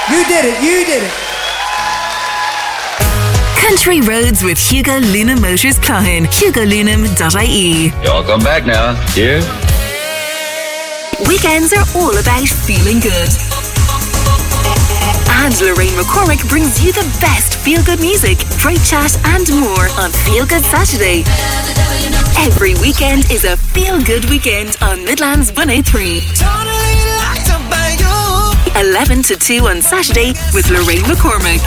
You did it. You did it. Country Roads with Hugo Luna Motors Cloughan. HugoLunam.ie. You all come back now, dear. Weekends are all about feeling good. And Lorraine McCormick brings you the best feel-good music, great chat and more on Feel Good Saturday. Every weekend is a feel-good weekend on Midlands 103. 11 to 2 on Saturday with Lorraine McCormick.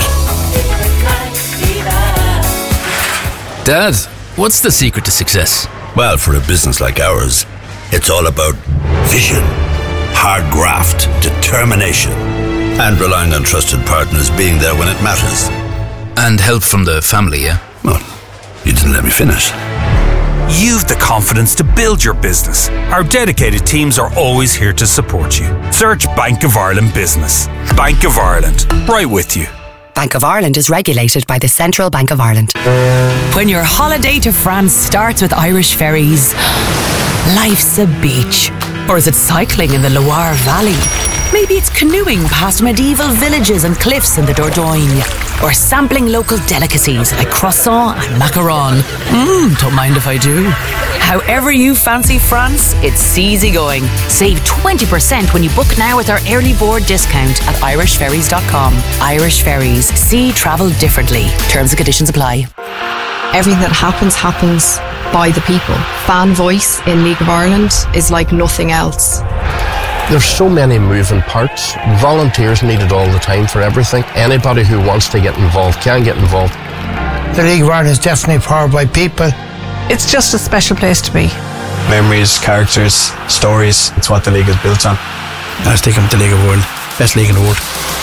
Dad, what's the secret to success? Well, for a business like ours, it's all about vision, hard graft, determination, and relying on trusted partners being there when it matters. And help from the family, yeah? Well, you didn't let me finish. You've the confidence to build your business. Our dedicated teams are always here to support you. Search Bank of Ireland Business. Bank of Ireland, right with you. Bank of Ireland is regulated by the Central Bank of Ireland. When your holiday to France starts with Irish ferries, life's a beach. Or is it cycling in the Loire Valley? Maybe it's canoeing past medieval villages and cliffs in the Dordogne. Or sampling local delicacies like croissant and macaron. Don't mind if I do. However you fancy France, it's easygoing. Save 20% when you book now with our early board discount at irishferries.com. Irish Ferries. See travel differently. Terms and conditions apply. Everything that happens by the people. Fan voice in League of Ireland is like nothing else. There's so many moving parts. Volunteers needed all the time for everything. Anybody who wants to get involved can get involved. The League of Ireland is definitely powered by people. It's just a special place to be. Memories, characters, stories. It's what the league is built on. I was thinking of the League of the World. Best league in the world.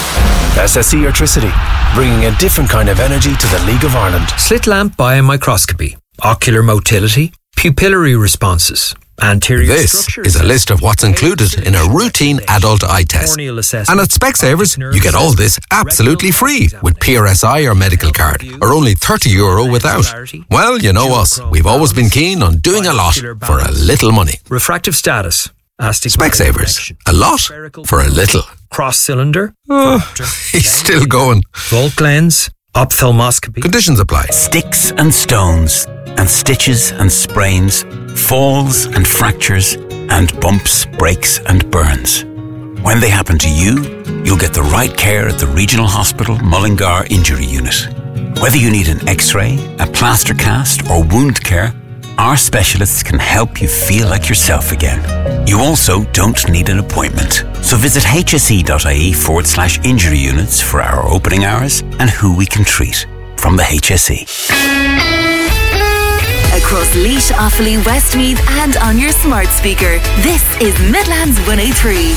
SSE Electricity, bringing a different kind of energy to the League of Ireland. Slit lamp biomicroscopy, ocular motility, pupillary responses. This is a list of what's included in a routine adult eye test. And at Specsavers, you get all this absolutely free with PRSI or medical card, or only €30 without. Well, you know us. We've always been keen on doing a lot for a little money. Refractive status. Specsavers. A lot for a little. Cross cylinder. He's still going. Volt lens. Ophthalmoscopy. Conditions apply. Sticks and stones, and stitches and sprains, falls and fractures, and bumps, breaks and burns. When they happen to you, you'll get the right care at the Regional Hospital Mullingar Injury Unit. Whether you need an X-ray, a plaster cast or wound care, our specialists can help you feel like yourself again. You also don't need an appointment. So visit hse.ie/injury units for our opening hours and who we can treat. From the HSE. Across Laois, Offaly, Westmeath and on your smart speaker. This is Midlands 103.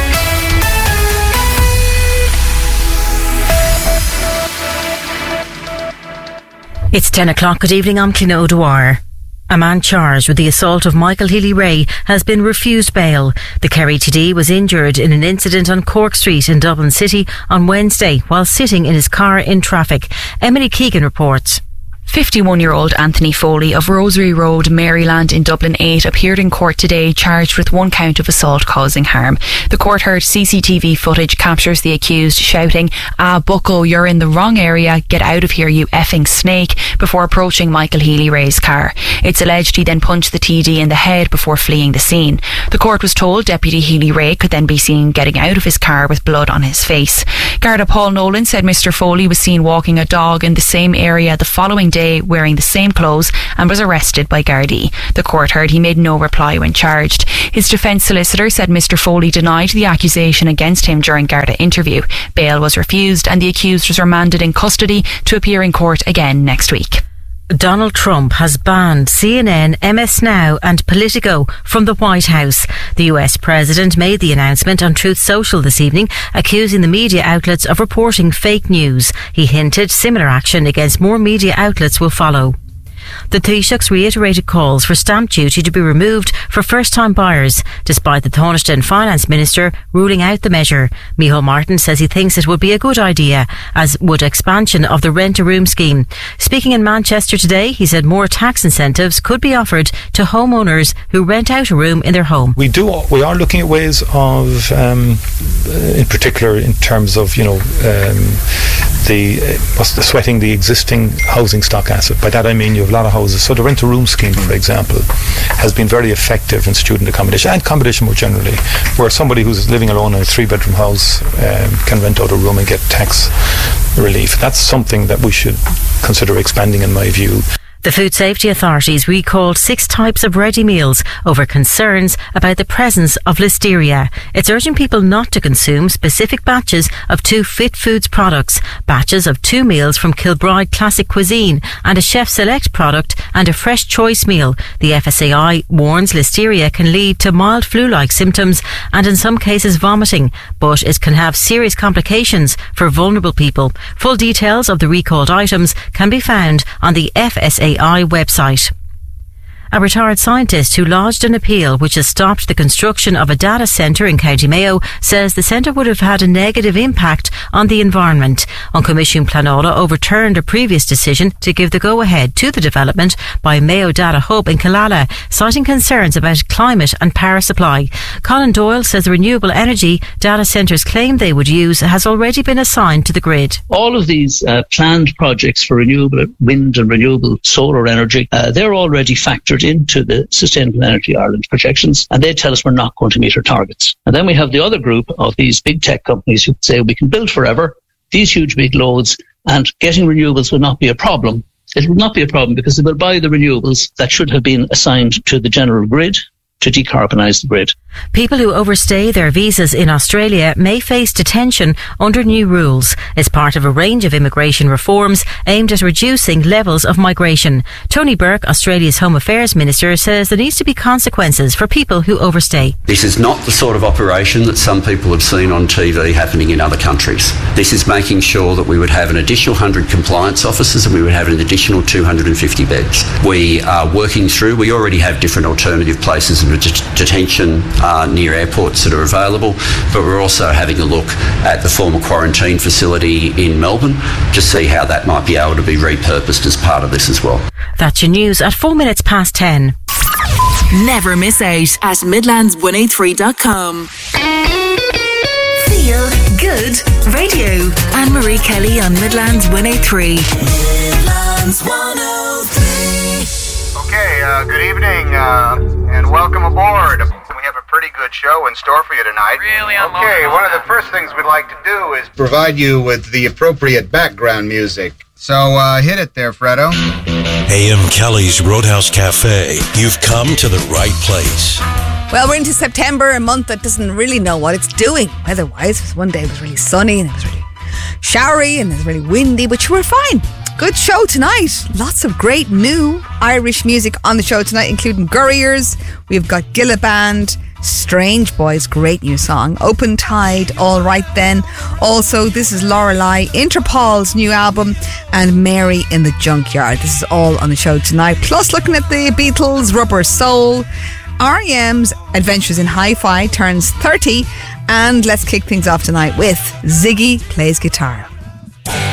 It's 10 o'clock. Good evening, I'm Cliona O'Dwyer. A man charged with the assault of Michael Healy-Rae has been refused bail. The Kerry TD was injured in an incident on Cork Street in Dublin City on Wednesday while sitting in his car in traffic. Emily Keegan reports. 51-year-old Anthony Foley of Rosary Road, Maryland in Dublin 8 appeared in court today charged with one count of assault causing harm. The court heard CCTV footage captures the accused shouting, Bucko, you're in the wrong area, get out of here you effing snake, before approaching Michael Healy-Rae's car. It's alleged he then punched the TD in the head before fleeing the scene. The court was told Deputy Healy-Rae could then be seen getting out of his car with blood on his face. Garda Paul Nolan said Mr Foley was seen walking a dog in the same area the following day wearing the same clothes and was arrested by Gardaí. The court heard he made no reply when charged. His defence solicitor said Mr Foley denied the accusation against him during Garda interview. Bail was refused and the accused was remanded in custody to appear in court again next week. Donald Trump has banned CNN, MS Now and Politico from the White House. The US president made the announcement on Truth Social this evening, accusing the media outlets of reporting fake news. He hinted similar action against more media outlets will follow. The Taoiseachs reiterated calls for stamp duty to be removed for first-time buyers, despite the Taoiseach Finance Minister ruling out the measure. Micheál Martin says he thinks it would be a good idea, as would expansion of the rent-a-room scheme. Speaking in Manchester today, he said more tax incentives could be offered to homeowners who rent out a room in their home. We are looking at ways of, in particular, in terms of sweating the existing housing stock asset. By that I mean you have a lot of houses. So the rent-a-room scheme, for example, has been very effective in student accommodation and accommodation more generally, where somebody who's living alone in a 3-bedroom house can rent out a room and get tax relief. That's something that we should consider expanding, in my view. The Food Safety Authorities recalled 6 types of ready meals over concerns about the presence of listeria. It's urging people not to consume specific batches of 2 Fit Foods products, batches of 2 meals from Kilbride Classic Cuisine and a Chef Select product and a Fresh Choice meal. The FSAI warns listeria can lead to mild flu-like symptoms and in some cases vomiting, but it can have serious complications for vulnerable people. Full details of the recalled items can be found on the FSAI website. A retired scientist who lodged an appeal which has stopped the construction of a data centre in County Mayo says the centre would have had a negative impact on the environment. Uncommissioned Planola overturned a previous decision to give the go-ahead to the development by Mayo Data Hub in Killala, citing concerns about climate and power supply. Colin Doyle says the renewable energy data centres claim they would use has already been assigned to the grid. All of these planned projects for renewable wind and renewable solar energy, they're already factored into the Sustainable Energy Ireland projections, and they tell us we're not going to meet our targets. And then we have the other group of these big tech companies who say we can build forever, these huge big loads, and getting renewables will not be a problem. It will not be a problem because they will buy the renewables that should have been assigned to the general grid to decarbonise the grid. People who overstay their visas in Australia may face detention under new rules as part of a range of immigration reforms aimed at reducing levels of migration. Tony Burke, Australia's Home Affairs Minister, says there needs to be consequences for people who overstay. This is not the sort of operation that some people have seen on TV happening in other countries. This is making sure that we would have an additional 100 compliance officers and we would have an additional 250 beds. We are working through, we already have different alternative places of detention near airports that are available, but we're also having a look at the former quarantine facility in Melbourne to see how that might be able to be repurposed as part of this as well. That's your news at 10:04. Never miss out at Midlands183.com. Feel good radio. Anne-Marie Kelly on Midlands 103. Midlands 103. Okay, good evening and welcome aboard. We have a pretty good show in store for you tonight. Really? Okay, one of the first things we'd like to do is provide you with the appropriate background music. So hit it there, Fredo. A.M. Kelly's Roadhouse Cafe. You've come to the right place. Well, we're into September, a month that doesn't really know what it's doing weather-wise. One day it was really sunny and it was really showery and it was really windy, but you were fine. Good show tonight. Lots of great new Irish music on the show tonight, including Gurriers. We've got Gilla Band, Strange Boys, great new song, Open Tide, All Right Then. Also, this is Lorelei, Interpol's new album, and Mary in the Junkyard. This is all on the show tonight. Plus, looking at the Beatles, Rubber Soul. R.E.M's Adventures in Hi-Fi turns 30. And let's kick things off tonight with Ziggy Plays Guitar.